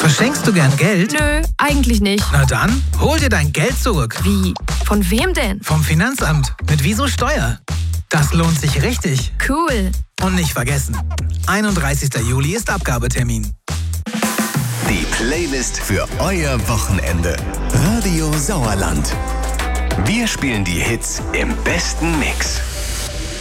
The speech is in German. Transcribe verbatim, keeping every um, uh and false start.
Verschenkst du gern Geld? Nö, eigentlich nicht. Na dann, hol dir dein Geld zurück. Wie? Von wem denn? Vom Finanzamt. Mit Wieso Steuer. Das lohnt sich richtig. Cool. Und nicht vergessen, einunddreißigster Juli ist Abgabetermin. Die Playlist für euer Wochenende. Radio Sauerland. Wir spielen die Hits im besten Mix.